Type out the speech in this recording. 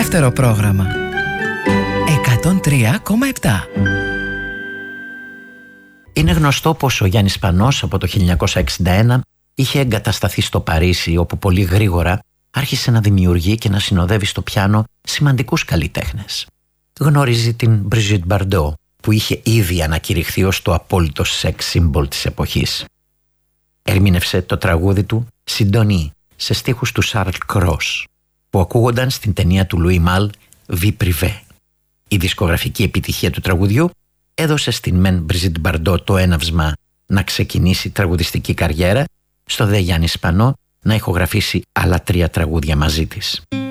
Δεύτερο πρόγραμμα 103,7. Είναι γνωστό πως ο Γιάννης Πανός από το 1961 είχε εγκατασταθεί στο Παρίσι, όπου πολύ γρήγορα άρχισε να δημιουργεί και να συνοδεύει στο πιάνο σημαντικούς καλλιτέχνες. Γνωρίζει την Brigitte Bardot, που είχε ήδη ανακηρυχθεί ως το απόλυτο σεξ σύμβολ της εποχής. Ερμήνευσε το τραγούδι του «Συντονί» σε στίχους του Charles Cros, που ακούγονταν στην ταινία του Louis Malle «Vie privée». Η δισκογραφική επιτυχία του τραγουδιού έδωσε στην μεν Brigitte Bardot το έναυσμα να ξεκινήσει τραγουδιστική καριέρα, στο δε Γιάννη Σπανό να ηχογραφήσει άλλα 3 τραγούδια μαζί της.